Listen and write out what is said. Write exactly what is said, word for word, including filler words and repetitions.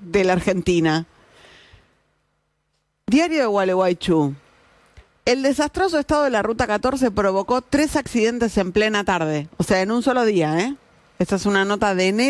de la Argentina. Diario de Gualeguaychú. El desastroso estado de la Ruta catorce provocó tres accidentes en plena tarde. O sea, en un solo día, ¿eh? Esta es una nota de enero.